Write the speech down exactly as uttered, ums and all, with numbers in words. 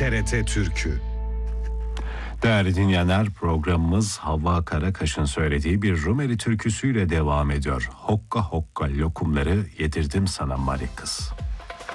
T R T Türkü. Değerli dinleyenler, programımız Havva Karakaş'ın söylediği bir Rumeli türküsüyle devam ediyor. Hokka hokka lokumları yedirdim sana Mari kız.